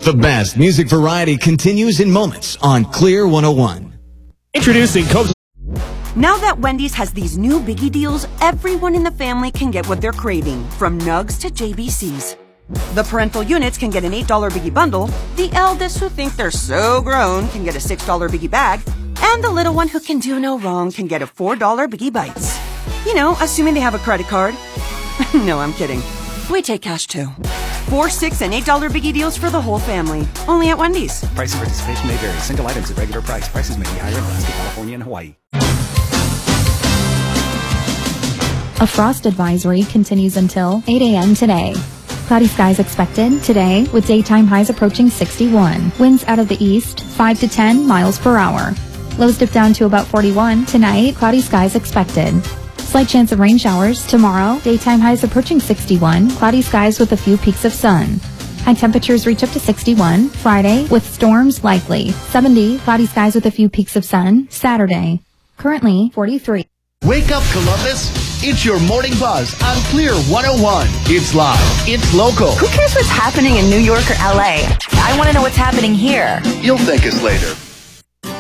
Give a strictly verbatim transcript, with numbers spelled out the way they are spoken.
The best music variety continues in moments on Clear one oh one. Introducing Coke. Now that Wendy's has these new biggie deals, everyone in the family can get what they're craving, from nugs to J B Cs. The parental units can get an eight dollar biggie bundle, the eldest who think they're so grown can get a six dollar biggie bag, and the little one who can do no wrong can get a four dollar biggie bites. You know, assuming they have a credit card. No, I'm kidding. We take cash too. Four, six, and eight dollar biggie deals for the whole family. Only at Wendy's. Price and participation may vary. Single items at regular price. Prices may be higher in Alaska, California, and Hawaii. A frost advisory continues until eight a m today. Cloudy skies expected today with daytime highs approaching sixty-one. Winds out of the east, five to ten miles per hour. Lows dip down to about forty-one. Tonight, cloudy skies expected. Slight chance of rain showers. Tomorrow, daytime highs approaching sixty-one. Cloudy skies with a few peaks of sun. High temperatures reach up to sixty-one. Friday, with storms likely. seventy. Cloudy skies with a few peaks of sun. Saturday, currently forty-three. Wake up, Columbus. It's your morning buzz on Clear one oh one. It's live. It's local. Who cares what's happening in New York or L A? I want to know what's happening here. You'll thank us later.